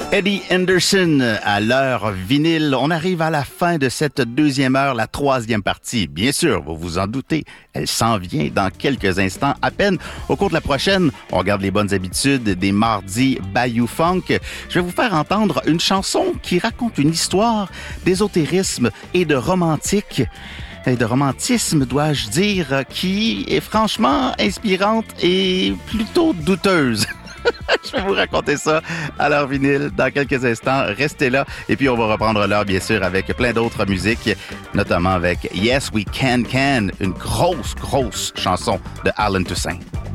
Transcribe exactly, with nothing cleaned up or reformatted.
Eddie Anderson à l'heure vinyle. On arrive à la fin de cette deuxième heure, la troisième partie. Bien sûr, vous vous en doutez, elle s'en vient dans quelques instants à peine. Au cours de la prochaine, on regarde les bonnes habitudes des mardis Bayou Funk. Je vais vous faire entendre une chanson qui raconte une histoire d'ésotérisme et de romantique. Et de romantisme, dois-je dire, qui est franchement inspirante et plutôt douteuse. Je vais vous raconter ça à l'heure vinyle dans quelques instants. Restez là. Et puis, on va reprendre l'heure, bien sûr, avec plein d'autres musiques, notamment avec Yes We Can Can, une grosse, grosse chanson de Alan Toussaint.